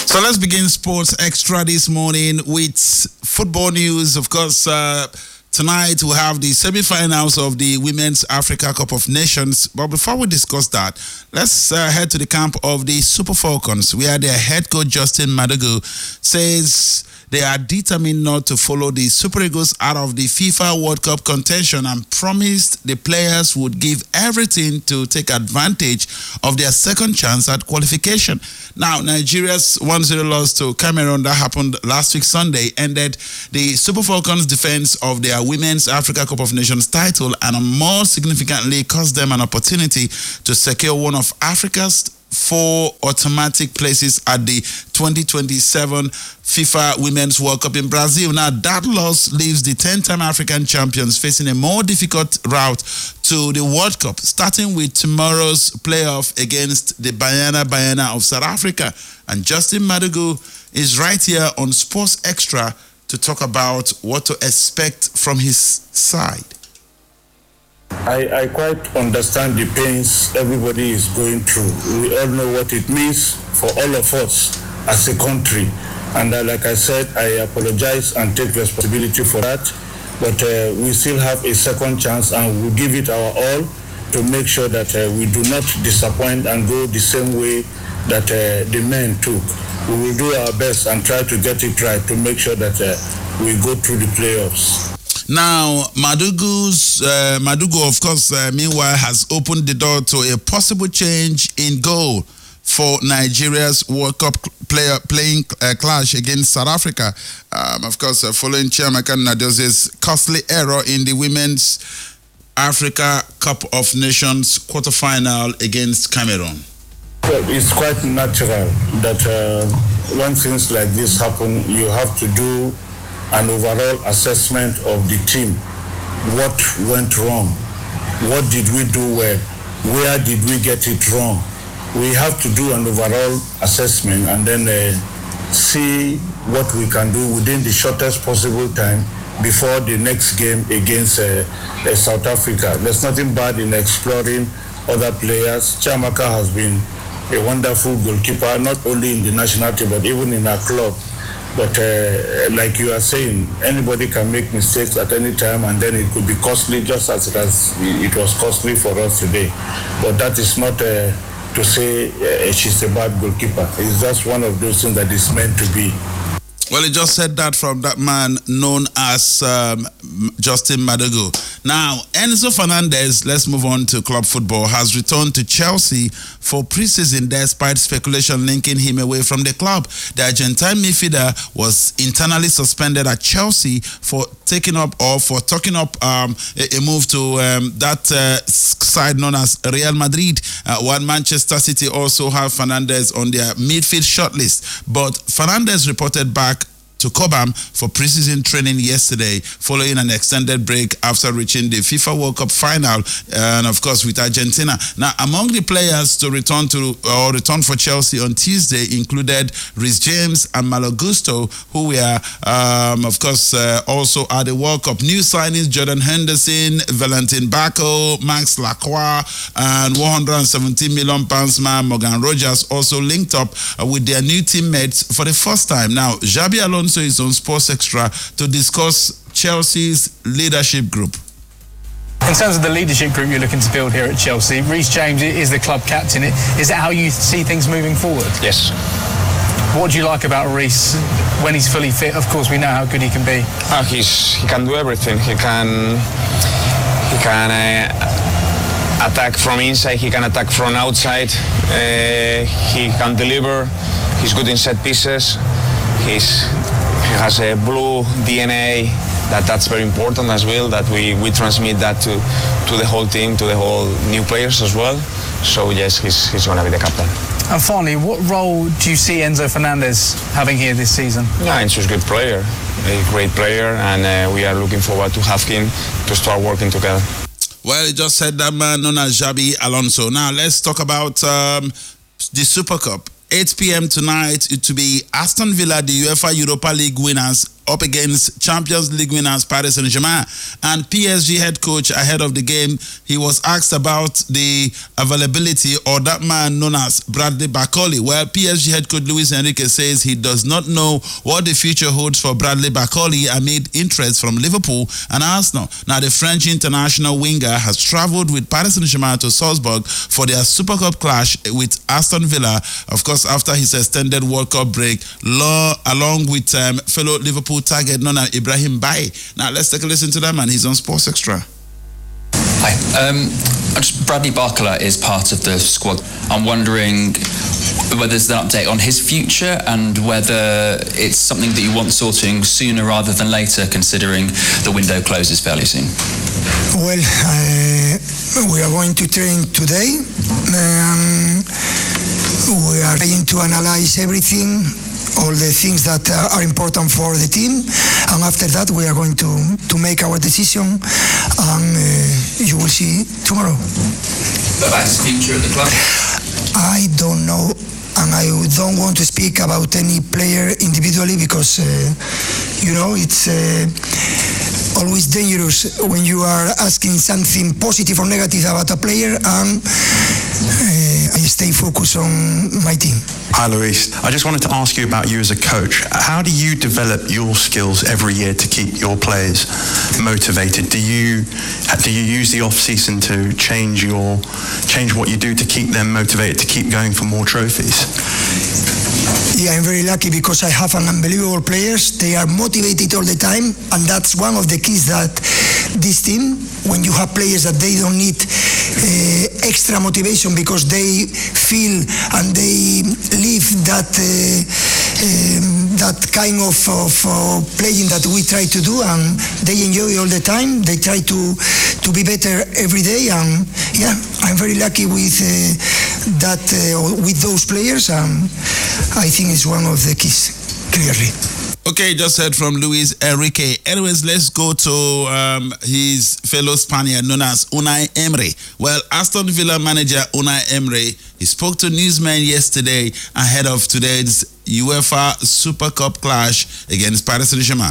So let's begin Sports Extra this morning with football news. Of course, tonight we have the semi-finals of the Women's Africa Cup of Nations. But before we discuss that, let's head to the camp of the Super Falcons, where their head coach Justin Madugu says they are determined not to follow the Super Eagles out of the FIFA World Cup contention and promised the players would give everything to take advantage of their second chance at qualification. Now, Nigeria's 1-0 loss to Cameroon that happened last week Sunday ended the Super Falcons' defense of their Women's Africa Cup of Nations title and more significantly cost them an opportunity to secure one of Africa's 4 automatic places at the 2027 FIFA Women's World Cup in Brazil. Now, that loss leaves the 10-time African champions facing a more difficult route to the World Cup, starting with tomorrow's playoff against the Banyana of South Africa. And Justin Madugu is right here on Sports Extra to talk about what to expect from his side. I quite understand the pains everybody is going through. We all know what it means for all of us as a country. And like I said, I apologize and take responsibility for that. But we still have a second chance and we'll give it our all to make sure that we do not disappoint and go the same way that the men took. We will do our best and try to get it right to make sure that we go through the playoffs. Now, Madugu, of course, meanwhile, has opened the door to a possible change in goal for Nigeria's World Cup playing clash against South Africa. Of course, following Chiamaka Nnadozi's costly error in the Women's Africa Cup of Nations quarterfinal against Cameroon. Well, it's quite natural that when things like this happen, you have to do an overall assessment of the team. What went wrong? What did we do well? Where did we get it wrong? We have to do an overall assessment and then see what we can do within the shortest possible time before the next game against South Africa. There's nothing bad in exploring other players. Chiamaka has been a wonderful goalkeeper, not only in the national team, but even in our club. But like you are saying, anybody can make mistakes at any time and then it could be costly just as it was costly for us today. But that is not to say she's a bad goalkeeper. It's just one of those things that is meant to be. Well, he just said that from that man known as Justin Madugu. Now, Enzo Fernandez, let's move on to club football, has returned to Chelsea for preseason despite speculation linking him away from the club. The Argentine midfielder was internally suspended at Chelsea for talking up a move to that side known as Real Madrid, while Manchester City also have Fernandez on their midfield shortlist. But Fernandez reported back to Cobham for preseason training yesterday following an extended break after reaching the FIFA World Cup final and of course with Argentina. Now, among the players to return for Chelsea on Tuesday included Reece James and Malo Gusto, who were of course also at the World Cup. New signings Jordan Henderson, Valentin Bacco, Max Lacroix and £117 million man Morgan Rogers also linked up with their new teammates for the first time. Now, Xabi Alonso is on Sports Extra to discuss Chelsea's leadership group. In terms of the leadership group you're looking to build here at Chelsea, Reece James is the club captain. Is that how you see things moving forward? Yes. What do you like about Reece when he's fully fit? Of course, we know how good he can be. He can do everything. He can attack from inside. He can attack from outside. He can deliver. He's good in set pieces. He has a blue DNA. That's very important as well, that we transmit that to the whole team, to the whole new players as well. So yes, he's going to be the captain. And finally, what role do you see Enzo Fernandez having here this season? Yeah, Enzo's a good player, a great player, and we are looking forward to have him to start working together. Well, he just said that man known as Xabi Alonso. Now let's talk about the Super Cup. 8 p.m. tonight, it will be Aston Villa, the UEFA Europa League winners, up against Champions League winners Paris Saint-Germain. And PSG head coach ahead of the game, he was asked about the availability or that man known as Bradley Barcola. Well, PSG head coach Luis Enrique says he does not know what the future holds for Bradley Barcola amid interest from Liverpool and Arsenal. Now, the French international winger has travelled with Paris Saint-Germain to Salzburg for their Super Cup clash with Aston Villa, of course, after his extended World Cup break, along with fellow Liverpool target known as Ibrahim Baye. Now, let's take a listen to that man. He's on Sports Extra. Hi. Bradley Barcola is part of the squad. I'm wondering whether there's an update on his future and whether it's something that you want sorting sooner rather than later, considering the window closes fairly soon. Well, we are going to train today. We are trying to analyze everything, all the things that are important for the team, and after that we are going to make our decision, and you will see tomorrow. But about his future at the club? I don't know, and I don't want to speak about any player individually because it's always dangerous when you are asking something positive or negative about a player, and I stay focused on my team. Hi Luis, I just wanted to ask you about you as a coach. How do you develop your skills every year to keep your players motivated? Do you use the off-season to change what you do to keep them motivated to keep going for more trophies? Yeah, I'm very lucky because I have an unbelievable players. They are motivated all the time, and that's one of the keys that this team, when you have players that they don't need extra motivation because they feel and they live that kind of playing that we try to do, and they enjoy all the time. They try to be better every day, and yeah, I'm very lucky with with those players. I think it's one of the keys, clearly. Okay, just heard from Luis Enrique. Anyways, let's go to his fellow Spaniard known as Unai Emery. Well, Aston Villa manager Unai Emery, he spoke to newsmen yesterday ahead of today's UEFA Super Cup clash against Paris Saint-Germain.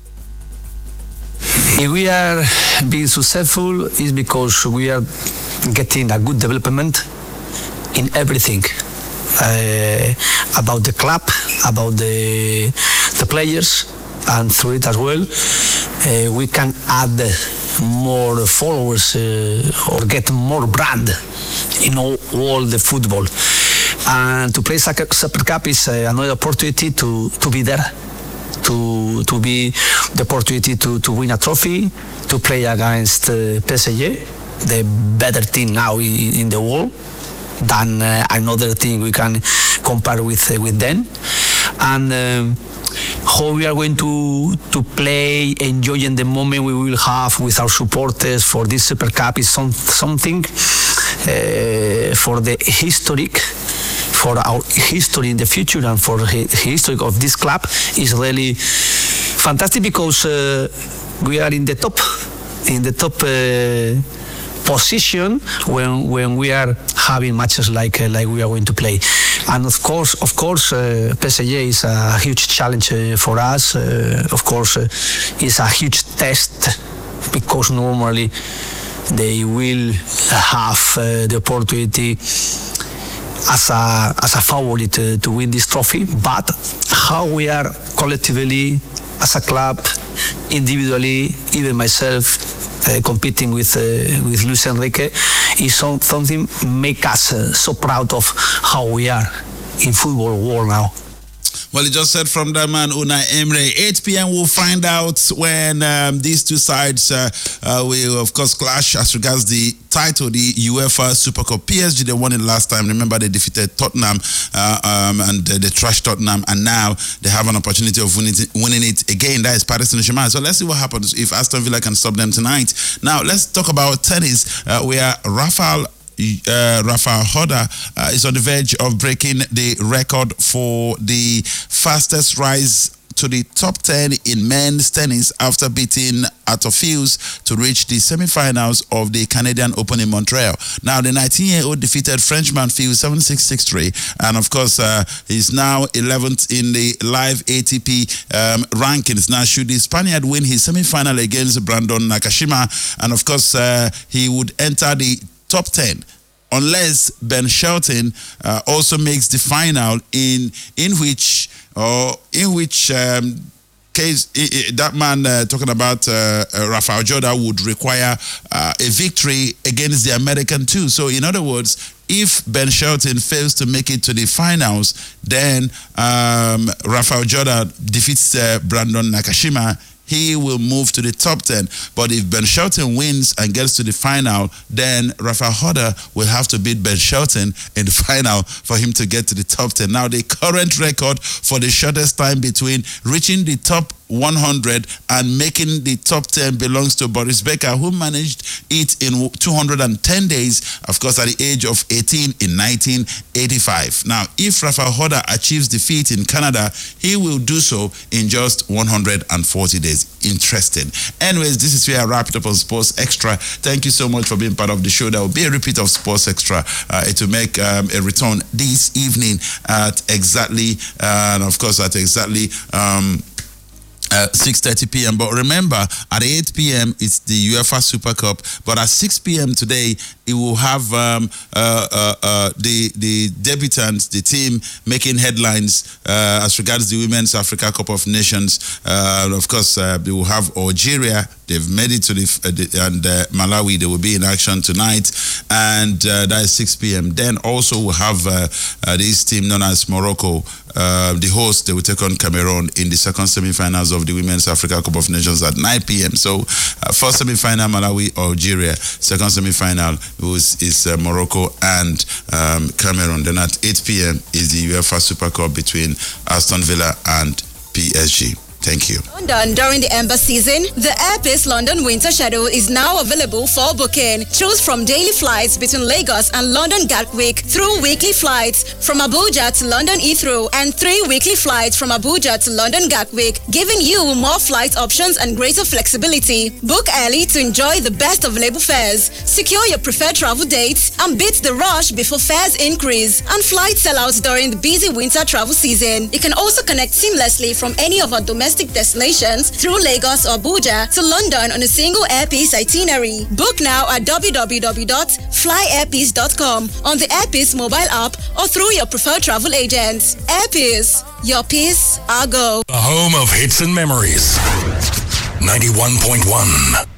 If we are being successful, it's because we are getting a good development in everything. About the club, about the players, and through it as well, we can add more followers or get more brand in all the football. And to play Super Cup is another opportunity to be there, to be the opportunity to win a trophy, to play against PSG, the better team now in the world, than another thing we can compare with them, and how we are going to play, enjoying the moment we will have with our supporters for this Super Cup is something for the historic, for our history in the future and for the history of this club is really fantastic because we are in the top position when we are having matches like we are going to play. And of course PSG is a huge challenge for us. Of course it's a huge test because normally they will have the opportunity as a favorite to win this trophy, but how we are collectively as a club, individually, even myself, competing with Luis Enrique is something make us so proud of how we are in football world now. Well, you just said from that man, Unai Emery. 8 p.m. we'll find out when these two sides will, of course, clash as regards the title, the UEFA Super Cup. PSG, they won it last time. Remember, they defeated Tottenham and they trashed Tottenham, and now they have an opportunity of winning it again. That is Paris Saint-Germain. So let's see what happens if Aston Villa can stop them tonight. Now, let's talk about tennis, where Rafael Nadal is on the verge of breaking the record for the fastest rise to to the top 10 in men's tennis after beating Arthur Fils to reach the semi-finals of the Canadian Open in Montreal. Now, the 19-year-old defeated Frenchman Fils 7-6, 6-3, and of course, he's now 11th in the live ATP rankings. Now, should the Spaniard win his semi-final against Brandon Nakashima, and of course, he would enter the top 10. Unless Ben Shelton also makes the final, in which case that man talking about Rafael Jordan would require a victory against the American too. So in other words, if Ben Shelton fails to make it to the finals, then Rafael Jordan defeats Brandon Nakashima. He will move to the top 10. But if Ben Shelton wins and gets to the final, then Rafael Hodder will have to beat Ben Shelton in the final for him to get to the top 10. Now, the current record for the shortest time between reaching the top 100 and making the top 10 belongs to Boris Becker, who managed it in 210 days, of course, at the age of 18 in 1985. Now, if Rafael Hodder achieves defeat in Canada, he will do so in just 140 days. Interesting. Anyways, this is where I wrap it up on Sports Extra. Thank you so much for being part of the show. There will be a repeat of Sports Extra. It will make a return this evening at exactly, and of course, at exactly 6:30 p.m. But remember, at 8 p.m. it's the UEFA Super Cup. But at 6 p.m. today, it will have the debutants, the team making headlines as regards the Women's Africa Cup of Nations. Of course, they will have Algeria. They've made it to and Malawi. They will be in action tonight, and that is 6 p.m. Then also we'll have this team known as Morocco, the host. They will take on Cameroon in the second semi-finals of the Women's Africa Cup of Nations at 9 p.m. So first semi-final Malawi, Algeria. Second semi-final is Morocco and Cameroon. Then at 8 p.m. is the UEFA Super Cup between Aston Villa and PSG. Thank you. London during the Ember season, the Airpeace London Winter Schedule is now available for booking. Choose from daily flights between Lagos and London Gatwick through weekly flights from Abuja to London Heathrow and 3 weekly flights from Abuja to London Gatwick, giving you more flight options and greater flexibility. Book early to enjoy the best available fares. Secure your preferred travel dates and beat the rush before fares increase and flight sellouts during the busy winter travel season. You can also connect seamlessly from any of our domestic destinations through Lagos or Abuja to London on a single Airpeace itinerary. Book now at www.flyairpeace.com on the Airpeace mobile app or through your preferred travel agents. Airpeace, your peace, our go. The home of hits and memories. 91.1